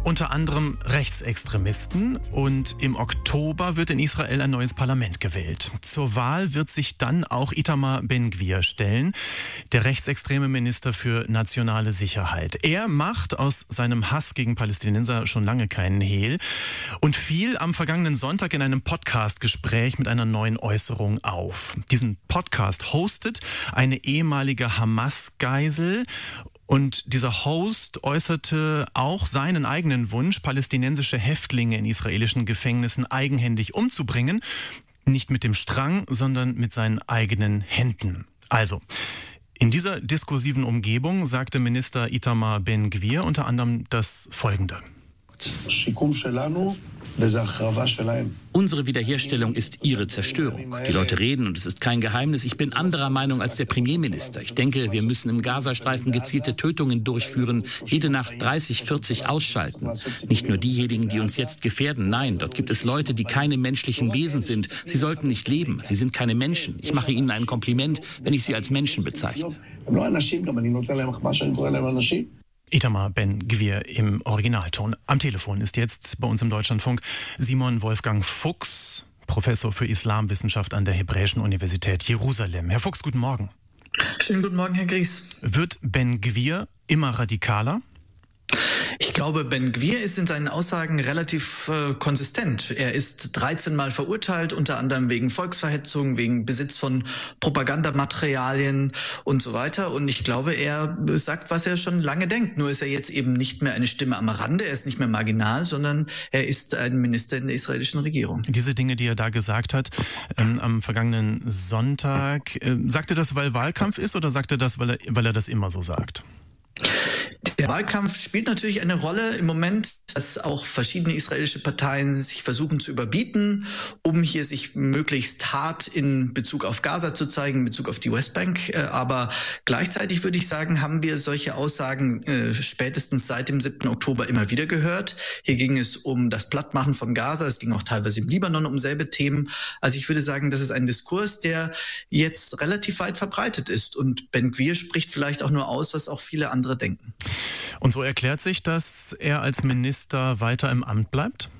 unter anderem Rechtsextremisten. Und im Oktober wird in Israel ein neues Parlament gewählt. Zur Wahl wird sich dann auch Itamar Ben-Gvir stellen, der rechtsextreme Minister für nationale Sicherheit. Er macht aus seinem Hass gegen Palästinenser schon lange keinen Hehl und fiel am vergangenen Sonntag in einem Podcast-Gespräch mit einer neuen Äußerung auf. Diesen Podcast hostet eine ehemalige Hamas-Geisel. Und dieser Host äußerte auch seinen eigenen Wunsch, palästinensische Häftlinge in israelischen Gefängnissen eigenhändig umzubringen. Nicht mit dem Strang, sondern mit seinen eigenen Händen. Also, in dieser diskursiven Umgebung sagte Minister Itamar Ben-Gvir unter anderem das Folgende. Unsere Wiederherstellung ist ihre Zerstörung. Die Leute reden und es ist kein Geheimnis. Ich bin anderer Meinung als der Premierminister. Ich denke, wir müssen im Gazastreifen gezielte Tötungen durchführen, jede Nacht 30, 40 ausschalten. Nicht nur diejenigen, die uns jetzt gefährden. Nein, dort gibt es Leute, die keine menschlichen Wesen sind. Sie sollten nicht leben. Sie sind keine Menschen. Ich mache ihnen ein Kompliment, wenn ich sie als Menschen bezeichne. Itamar Ben-Gvir im Originalton. Am Telefon ist jetzt bei uns im Deutschlandfunk Simon Wolfgang Fuchs, Professor für Islamwissenschaft an der Hebräischen Universität Jerusalem. Herr Fuchs, guten Morgen. Schönen guten Morgen, Herr Gries. Wird Ben-Gvir immer radikaler? Ich glaube, Ben-Gvir ist in seinen Aussagen relativ konsistent. Er ist 13 Mal verurteilt, unter anderem wegen Volksverhetzung, wegen Besitz von Propagandamaterialien und so weiter. Und ich glaube, er sagt, was er schon lange denkt. Nur ist er jetzt eben nicht mehr eine Stimme am Rande, er ist nicht mehr marginal, sondern er ist ein Minister in der israelischen Regierung. Diese Dinge, die er da gesagt hat am vergangenen Sonntag, sagt er das, weil Wahlkampf ist, oder sagt er das, weil er das immer so sagt? Der Wahlkampf spielt natürlich eine Rolle im Moment, dass auch verschiedene israelische Parteien sich versuchen zu überbieten, um hier sich möglichst hart in Bezug auf Gaza zu zeigen, in Bezug auf die Westbank. Aber gleichzeitig würde ich sagen, haben wir solche Aussagen spätestens seit dem 7. Oktober immer wieder gehört. Hier ging es um das Plattmachen von Gaza, es ging auch teilweise im Libanon um selbe Themen. Also ich würde sagen, das ist ein Diskurs, der jetzt relativ weit verbreitet ist. Und Ben-Gvir spricht vielleicht auch nur aus, was auch viele andere denken. Und so erklärt sich, dass er als Minister weiter im Amt bleibt?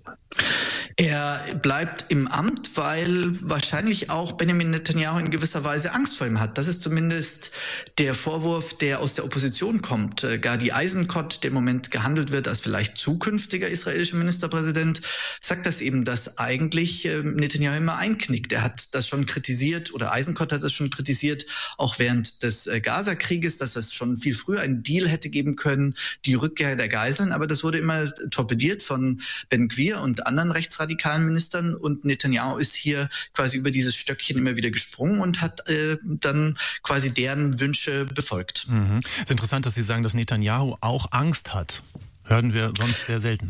Er bleibt im Amt, weil wahrscheinlich auch Benjamin Netanyahu in gewisser Weise Angst vor ihm hat. Das ist zumindest der Vorwurf, der aus der Opposition kommt. Gadi Eisenkot, der im Moment gehandelt wird als vielleicht zukünftiger israelischer Ministerpräsident, sagt das eben, dass eigentlich Netanyahu immer einknickt. Er hat das schon kritisiert, oder Eisenkot hat das schon kritisiert, auch während des Gaza-Krieges, dass es schon viel früher einen Deal hätte geben können, die Rückkehr der Geiseln. Aber das wurde immer torpediert von Ben-Gvir und anderen rechtsradikalen Ministern, und Netanyahu ist hier quasi über dieses Stöckchen immer wieder gesprungen und hat dann quasi deren Wünsche befolgt. Es ist interessant, dass Sie sagen, dass Netanyahu auch Angst hat. Hören wir sonst sehr selten.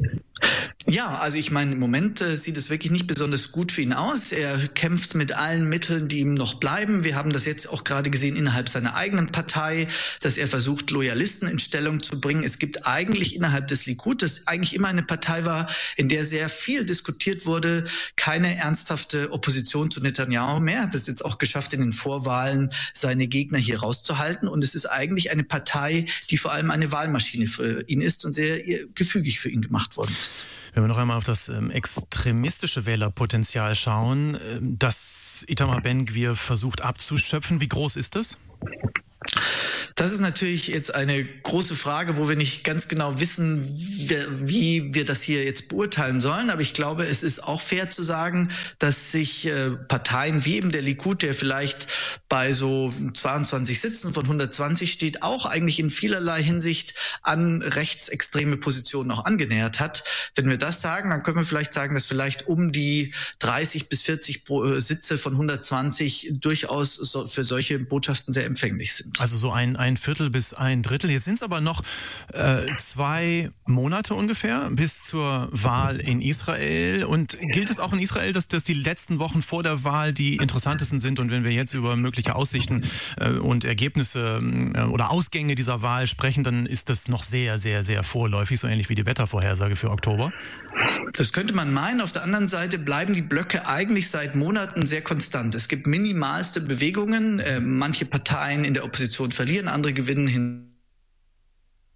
Ja, also ich meine, im Moment sieht es wirklich nicht besonders gut für ihn aus. Er kämpft mit allen Mitteln, die ihm noch bleiben. Wir haben das jetzt auch gerade gesehen innerhalb seiner eigenen Partei, dass er versucht, Loyalisten in Stellung zu bringen. Es gibt eigentlich innerhalb des Likud, das eigentlich immer eine Partei war, in der sehr viel diskutiert wurde, keine ernsthafte Opposition zu Netanyahu mehr. Er hat es jetzt auch geschafft, in den Vorwahlen seine Gegner hier rauszuhalten. Und es ist eigentlich eine Partei, die vor allem eine Wahlmaschine für ihn ist und sehr gefügig für ihn gemacht worden ist. Wenn wir noch einmal auf das extremistische Wählerpotenzial schauen, das Itamar Ben-Gvir versucht abzuschöpfen, wie groß ist das? Das ist natürlich jetzt eine große Frage, wo wir nicht ganz genau wissen, wie wir das hier jetzt beurteilen sollen. Aber ich glaube, es ist auch fair zu sagen, dass sich Parteien wie eben der Likud, der vielleicht bei so 22 Sitzen von 120 steht, auch eigentlich in vielerlei Hinsicht an rechtsextreme Positionen auch angenähert hat. Wenn wir das sagen, dann können wir vielleicht sagen, dass vielleicht um die 30 bis 40 Sitze von 120 durchaus für solche Botschaften sehr empfänglich sind. Also so ein Viertel bis ein Drittel. Jetzt sind es aber noch 2 Monate ungefähr bis zur Wahl in Israel. Und gilt es auch in Israel, dass die letzten Wochen vor der Wahl die interessantesten sind? Und wenn wir jetzt über mögliche Aussichten und Ergebnisse oder Ausgänge dieser Wahl sprechen, dann ist das noch sehr, sehr, sehr vorläufig, so ähnlich wie die Wettervorhersage für Oktober. Das könnte man meinen. Auf der anderen Seite bleiben die Blöcke eigentlich seit Monaten sehr konstant. Es gibt minimalste Bewegungen. Manche Parteien in der Opposition verlieren, andere gewinnen hin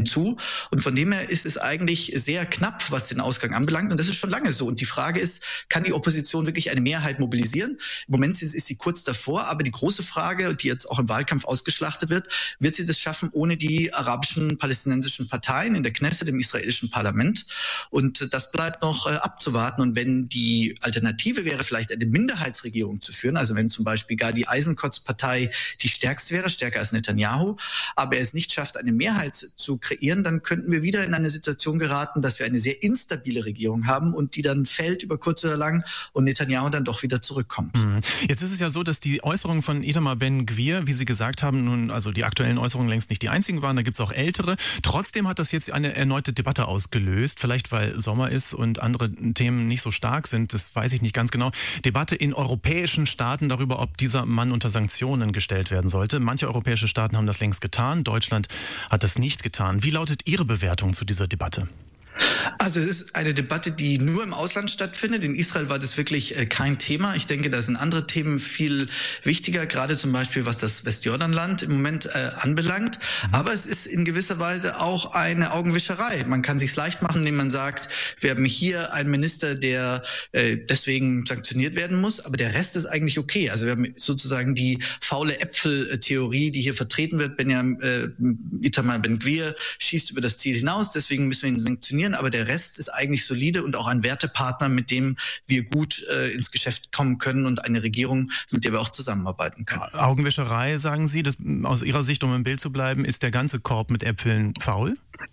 hinzu. Und von dem her ist es eigentlich sehr knapp, was den Ausgang anbelangt. Und das ist schon lange so. Und die Frage ist, kann die Opposition wirklich eine Mehrheit mobilisieren? Im Moment ist sie kurz davor. Aber die große Frage, die jetzt auch im Wahlkampf ausgeschlachtet wird sie das schaffen ohne die arabischen palästinensischen Parteien in der Knesset, im israelischen Parlament? Und das bleibt noch abzuwarten. Und wenn die Alternative wäre, vielleicht eine Minderheitsregierung zu führen, also wenn zum Beispiel Gadi Eisenkotz Partei die stärkste wäre, stärker als Netanyahu, aber er es nicht schafft, eine Mehrheit zu kreieren, dann könnten wir wieder in eine Situation geraten, dass wir eine sehr instabile Regierung haben und die dann fällt über kurz oder lang und Netanyahu dann doch wieder zurückkommt. Jetzt ist es ja so, dass die Äußerungen von Itamar Ben-Gvir, wie Sie gesagt haben, nun also die aktuellen Äußerungen längst nicht die einzigen waren, da gibt es auch ältere. Trotzdem hat das jetzt eine erneute Debatte ausgelöst, vielleicht weil Sommer ist und andere Themen nicht so stark sind, das weiß ich nicht ganz genau. Debatte in europäischen Staaten darüber, ob dieser Mann unter Sanktionen gestellt werden sollte. Manche europäische Staaten haben das längst getan, Deutschland hat das nicht getan. Wie lautet Ihre Bewertung zu dieser Debatte? Also es ist eine Debatte, die nur im Ausland stattfindet. In Israel war das wirklich kein Thema. Ich denke, da sind andere Themen viel wichtiger, gerade zum Beispiel, was das Westjordanland im Moment anbelangt. Aber es ist in gewisser Weise auch eine Augenwischerei. Man kann sich's leicht machen, indem man sagt, wir haben hier einen Minister, der deswegen sanktioniert werden muss, aber der Rest ist eigentlich okay. Also wir haben sozusagen die faule Äpfel-Theorie, die hier vertreten wird. Itamar Ben-Gvir schießt über das Ziel hinaus, deswegen müssen wir ihn sanktionieren. Aber der Rest ist eigentlich solide und auch ein Wertepartner, mit dem wir gut ins Geschäft kommen können und eine Regierung, mit der wir auch zusammenarbeiten können. Augenwischerei, sagen Sie, das, aus Ihrer Sicht, um im Bild zu bleiben, ist der ganze Korb mit Äpfeln faul?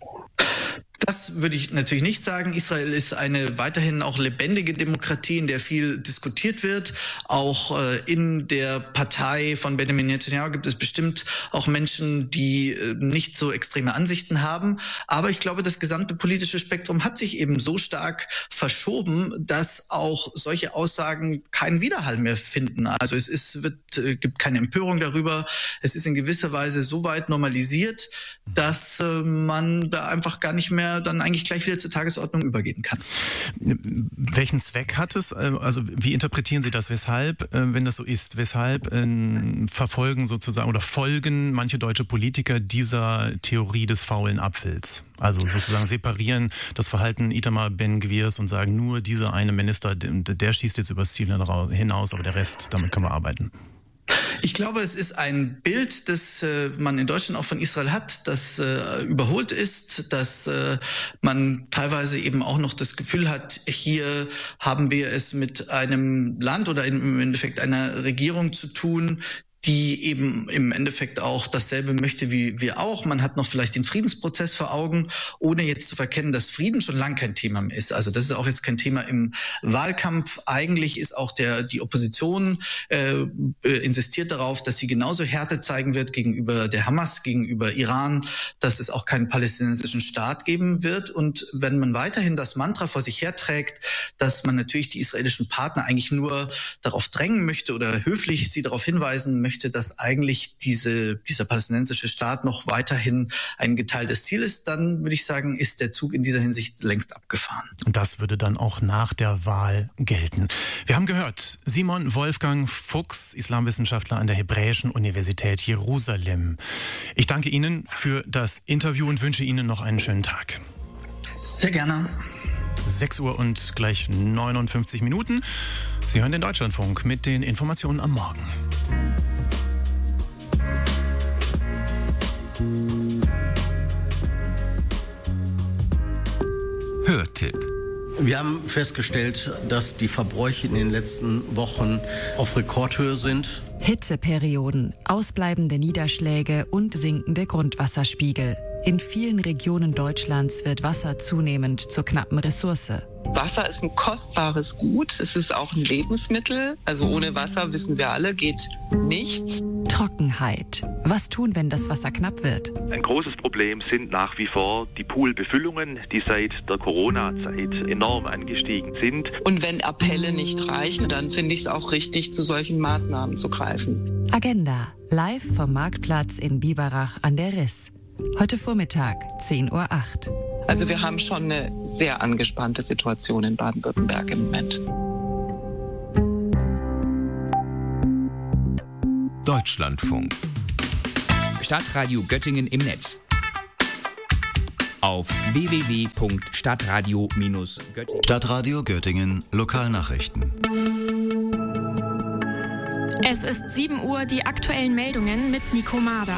Das würde ich natürlich nicht sagen. Israel ist eine weiterhin auch lebendige Demokratie, in der viel diskutiert wird. Auch in der Partei von Benjamin Netanyahu gibt es bestimmt auch Menschen, die nicht so extreme Ansichten haben. Aber ich glaube, das gesamte politische Spektrum hat sich eben so stark verschoben, dass auch solche Aussagen keinen Widerhall mehr finden. Also gibt keine Empörung darüber. Es ist in gewisser Weise so weit normalisiert, dass man da einfach gar nicht mehr dann eigentlich gleich wieder zur Tagesordnung übergehen kann. Welchen Zweck hat es? Also wie interpretieren Sie das? Weshalb, wenn das so ist, weshalb verfolgen sozusagen oder folgen manche deutsche Politiker dieser Theorie des faulen Apfels? Also sozusagen separieren das Verhalten Itamar Ben-Gvirs und sagen, nur dieser eine Minister, der schießt jetzt übers Ziel hinaus, aber der Rest, damit können wir arbeiten. Ich glaube, es ist ein Bild, das man in Deutschland auch von Israel hat, das überholt ist, dass man teilweise eben auch noch das Gefühl hat, hier haben wir es mit einem Land oder im Endeffekt einer Regierung zu tun, die eben im Endeffekt auch dasselbe möchte wie wir auch. Man hat noch vielleicht den Friedensprozess vor Augen, ohne jetzt zu verkennen, dass Frieden schon lang kein Thema mehr ist. Also das ist auch jetzt kein Thema im Wahlkampf. Eigentlich ist auch die Opposition insistiert darauf, dass sie genauso Härte zeigen wird gegenüber der Hamas, gegenüber Iran, dass es auch keinen palästinensischen Staat geben wird. Und wenn man weiterhin das Mantra vor sich herträgt, dass man natürlich die israelischen Partner eigentlich nur darauf drängen möchte oder höflich sie darauf hinweisen möchte, dass eigentlich dieser palästinensische Staat noch weiterhin ein geteiltes Ziel ist, dann würde ich sagen, ist der Zug in dieser Hinsicht längst abgefahren. Und das würde dann auch nach der Wahl gelten. Wir haben gehört, Simon Wolfgang Fuchs, Islamwissenschaftler an der Hebräischen Universität Jerusalem. Ich danke Ihnen für das Interview und wünsche Ihnen noch einen schönen Tag. Sehr gerne. 6 Uhr und gleich 59 Minuten. Sie hören den Deutschlandfunk mit den Informationen am Morgen. Hörtipp. Wir haben festgestellt, dass die Verbräuche in den letzten Wochen auf Rekordhöhe sind. Hitzeperioden, ausbleibende Niederschläge und sinkende Grundwasserspiegel. In vielen Regionen Deutschlands wird Wasser zunehmend zur knappen Ressource. Wasser ist ein kostbares Gut. Es ist auch ein Lebensmittel. Also ohne Wasser, wissen wir alle, geht nichts. Trockenheit. Was tun, wenn das Wasser knapp wird? Ein großes Problem sind nach wie vor die Poolbefüllungen, die seit der Corona-Zeit enorm angestiegen sind. Und wenn Appelle nicht reichen, dann finde ich es auch richtig, zu solchen Maßnahmen zu greifen. Agenda. Live vom Marktplatz in Biberach an der Riss. Heute Vormittag, 10:08 Uhr. Also wir haben schon eine sehr angespannte Situation in Baden-Württemberg im Moment. Deutschlandfunk. Stadtradio Göttingen im Netz. auf www.stadtradio-göttingen. Stadtradio Göttingen Lokalnachrichten. Es ist 7 Uhr, die aktuellen Meldungen mit Nico Mader.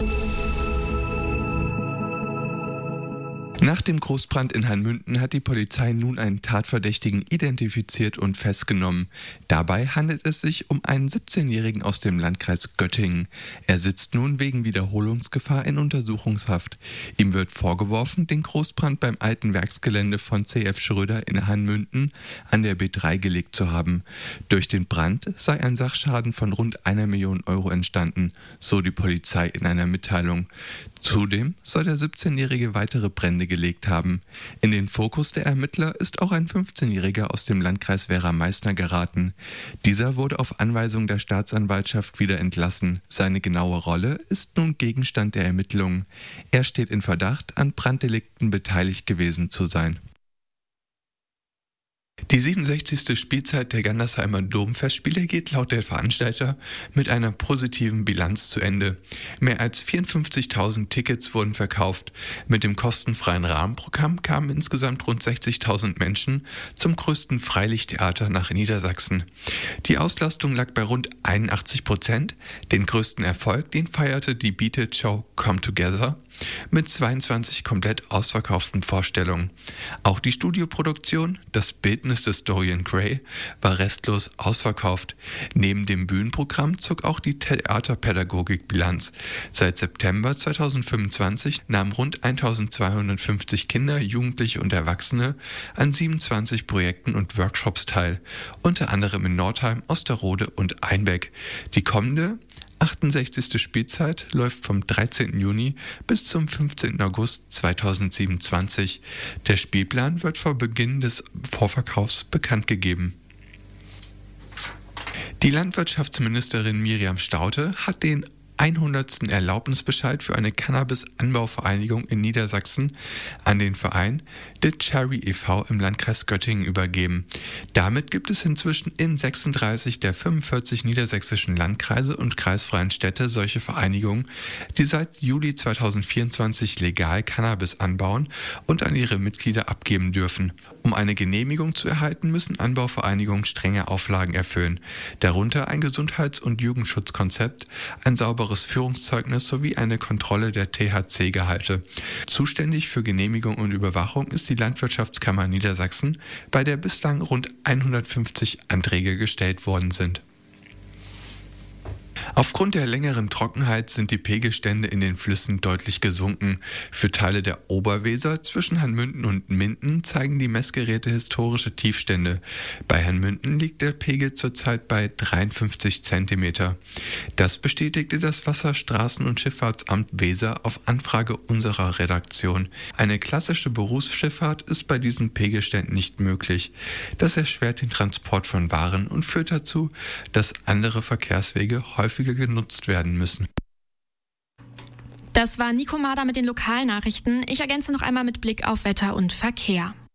Nach dem Großbrand in Hanmünden hat die Polizei nun einen Tatverdächtigen identifiziert und festgenommen. Dabei handelt es sich um einen 17-Jährigen aus dem Landkreis Göttingen. Er sitzt nun wegen Wiederholungsgefahr in Untersuchungshaft. Ihm wird vorgeworfen, den Großbrand beim alten Werksgelände von CF Schröder in Hanmünden an der B3 gelegt zu haben. Durch den Brand sei ein Sachschaden von rund 1 Million Euro entstanden, so die Polizei in einer Mitteilung. Zudem soll der 17-Jährige weitere Brände gelegt haben. In den Fokus der Ermittler ist auch ein 15-Jähriger aus dem Landkreis Werra-Meißner geraten. Dieser wurde auf Anweisung der Staatsanwaltschaft wieder entlassen. Seine genaue Rolle ist nun Gegenstand der Ermittlungen. Er steht in Verdacht, an Branddelikten beteiligt gewesen zu sein. Die 67. Spielzeit der Gandersheimer Domfestspiele geht laut der Veranstalter mit einer positiven Bilanz zu Ende. Mehr als 54.000 Tickets wurden verkauft. Mit dem kostenfreien Rahmenprogramm kamen insgesamt rund 60.000 Menschen zum größten Freilichttheater nach Niedersachsen. Die Auslastung lag bei rund 81%. Den größten Erfolg, den feierte die Beat It Show Come Together mit 22 komplett ausverkauften Vorstellungen. Auch die Studioproduktion Das Bildnis des Dorian Gray war restlos ausverkauft. Neben dem Bühnenprogramm zog auch die Theaterpädagogik Bilanz. Seit September 2025 nahmen rund 1250 Kinder, Jugendliche und Erwachsene an 27 Projekten und Workshops teil, unter anderem in Nordheim, Osterode und Einbeck. Die kommende 68. Spielzeit läuft vom 13. Juni bis zum 15. August 2027. Der Spielplan wird vor Beginn des Vorverkaufs bekannt gegeben. Die Landwirtschaftsministerin Miriam Staudte hat den 100. Erlaubnisbescheid für eine Cannabis-Anbauvereinigung in Niedersachsen an den Verein The Cherry e.V. im Landkreis Göttingen übergeben. Damit gibt es inzwischen in 36 der 45 niedersächsischen Landkreise und kreisfreien Städte solche Vereinigungen, die seit Juli 2024 legal Cannabis anbauen und an ihre Mitglieder abgeben dürfen. Um eine Genehmigung zu erhalten, müssen Anbauvereinigungen strenge Auflagen erfüllen, darunter ein Gesundheits- und Jugendschutzkonzept, ein sauberes Führungszeugnis sowie eine Kontrolle der THC-Gehalte. Zuständig für Genehmigung und Überwachung ist die Landwirtschaftskammer Niedersachsen, bei der bislang rund 150 Anträge gestellt worden sind. Aufgrund der längeren Trockenheit sind die Pegelstände in den Flüssen deutlich gesunken. Für Teile der Oberweser zwischen Hanmünden und Minden zeigen die Messgeräte historische Tiefstände. Bei Hanmünden liegt der Pegel zurzeit bei 53 cm. Das bestätigte das Wasserstraßen- und Schifffahrtsamt Weser auf Anfrage unserer Redaktion. Eine klassische Berufsschifffahrt ist bei diesen Pegelständen nicht möglich. Das erschwert den Transport von Waren und führt dazu, dass andere Verkehrswege häufiger genutzt werden müssen. Das war Nico Mader mit den Lokalnachrichten. Ich ergänze noch einmal mit Blick auf Wetter und Verkehr.